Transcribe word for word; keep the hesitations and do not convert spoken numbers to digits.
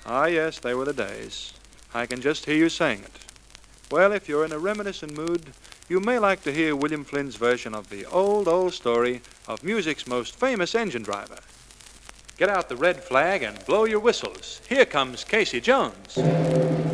Ah, yes, they were the days. I can just hear you saying it. Well, if you're in a reminiscent mood, you may like to hear William Flynn's version of the old, old story of music's most famous engine driver. Get out the red flag and blow your whistles. Here comes Casey Jones.